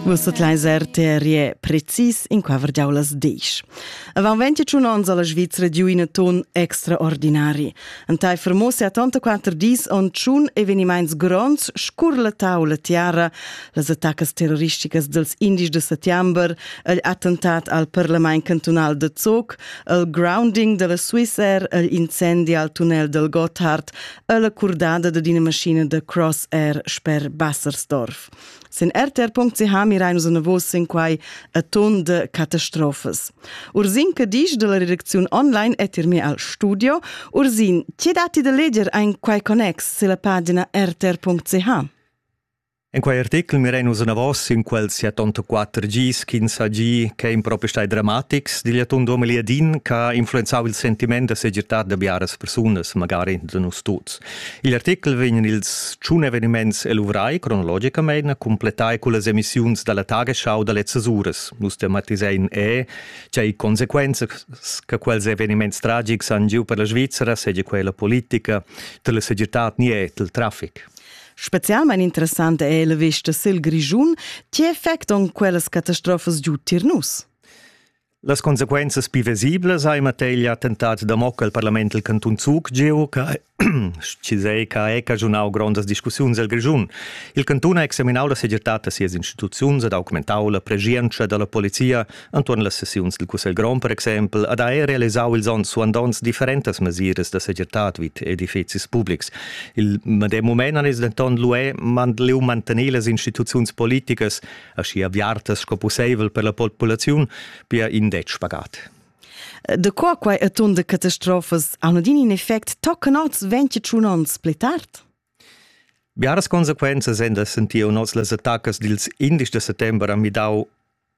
Vussat leis RTR precis in qua vergiaulas deix. Avan 21 ans alla Svizra giu in ton extraordinari. Antai fermossi a 84 dis on tschun eveniments grons scur la taula tiara, las attaccas terroristicas dels indisch de settember, l'attentat al Parlament cantonal de Zug, il grounding de la Swissair, l'incendi al tunnel del Gotthard, la curdada de dina maschina de Crossair sper Bassersdorf. Sen RTR.ch mirajno za navos in quai a ton de catastrofas. Ursin che disch de la redaczione online etir me al studio. Ursin, c'è dati da legger ein quai connex se la pagina RTR.ch? In quei artikel mirajno za navos in quel 74 gis, 15 gi, che in proprio stai dramatics, di liaton 2010, che influenzau il sentiment de segirtat de biaras personas, magari de nus tuts. Il artikel vegnan ils tschun eveniments eluvrai, cronologicamente, completai con las emissiuns dalla Tagesschau dalle Cesuras. Nus tematisein c'è conseguenze che quels eveniments tragics han giu per la Svizzera, segge quella politica, de la segirtat nie, del traffic. Specialmente interessante è la vista sil Grigiun, che effect on quelles catastrofes giù tirnus? Las consequences più visibili ai materia attentat da mocca al Parlament del Canton Zug giu che ci sei che cagionau grandes discussions al Grigiun. Il Canton ha examinau la segirtat sias instituziuns ed augmentau la presenza della polizia antuorn las sessions del Cussel Grand, per exempel, ed ha realisau ils ons suandons differentes mesures de segirtat vid edificis publics. Il medem moment is denton l'UE mandleu mantenir las instituziuns politicas aschi aviartas sco possibel per la populaziun pia indet spagat. De quai a ton de catastrofes hanno din in effect toccanots 21 ans pletart? Biaras consequences en da sentiu nos las attaccas dils 11 de settember a midau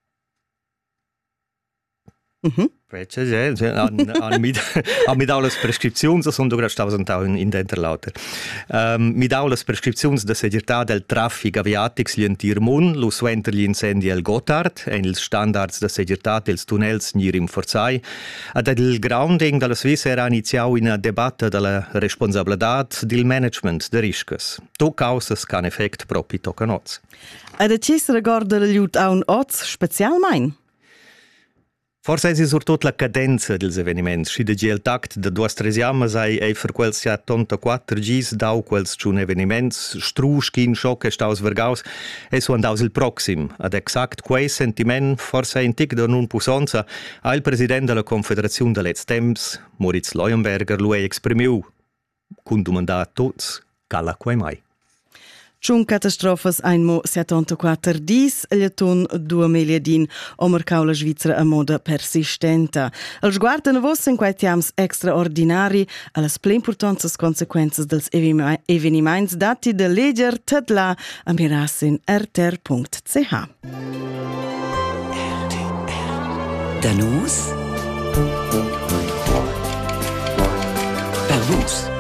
mi dau las prescripziuns, son du grad stavas antau in d'Enterlauter. Mi dau las prescripziuns de segirtat del traffic aviatics lientir mun, lo suenter gli incendi al Gotthard, en ils standards de segirtat dels tunnels gnir rinforzai, ed il grounding de la Swissair ha iniziau una debatta de la responsabilitat del management de riscas. To causas can effect propi toccanots. Ed a cis regarda la gliut a un oz specialmein? Forse è surtot la cadenza dels eveniments. Si de gel tact de duas tres jammas ei per quels 74 gis dau quels tschun eveniments strusch kin schock staus vergaus e so andaus il proxim. Ad exact quei sentiment forse in tic de nun pusonza ha il president della Confederazione de let's temps, Moritz Leuenberger, lui exprimiu cun domandat tots cala quei mai. Tschun catastrofas ein mo 74 dis, liaton 2010 o marcau la Svizzera a moda persistenta. Els guarda navos in quai tiams extraordinari a las ple importantes consequences dels eveniments dati de leger tedla a mirassin rtr.ch. Danus? Per nus?